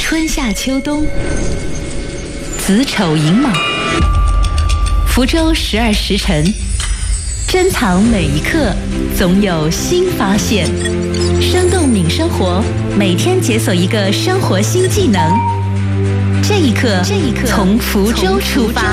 春夏秋冬，子丑寅卯，福州12时辰，珍藏每一刻，总有新发现。生动敏生活，每天解锁一个生活新技能。这一刻，从福州出发。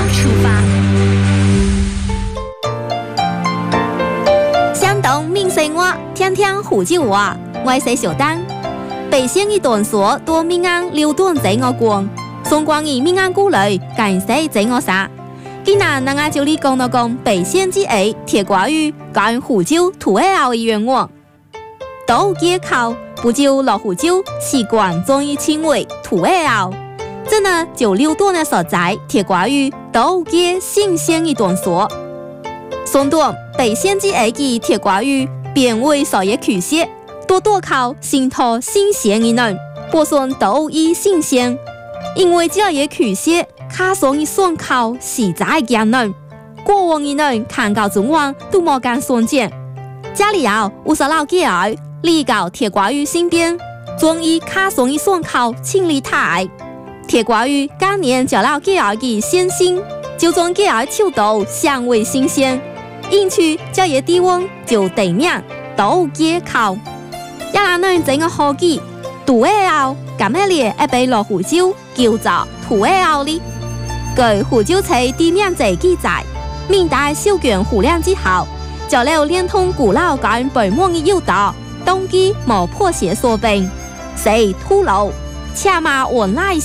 相同闽生活，天天福州话。我是小丹。北县一段所多闽安流动在我国，双关于闽安古来，感谢在我啥。今日我就嚟講講北縣之下鐵瓜魚跟福州土尾後的願望。島街口不就落福州習慣將伊稱為土尾後，這呢就流動的所在鐵瓜魚島街新鮮一段所。相對北縣之下嘅鐵瓜魚變為所有曲線，多靠新頭新鮮的人，不算島伊新鮮，因為這些曲線卡上一雙口實在驚人，過往的人看到中央都冇敢相見。家裡有50老幾兒嚟到鐵瓜魚身邊，將伊卡上一雙口清理太。鐵瓜魚今年就老幾兒嘅鮮性，就將幾兒秋刀香味新鮮，因此這些地方就地名島街口。一兩人整個好記，土尾後咁一列一被落福州叫做土尾後哩。據福州市地面誌記載，明代修建湖梁之後，就了連通古老跟北門的要道，冬季無破鞋所並，是土路，且馬往來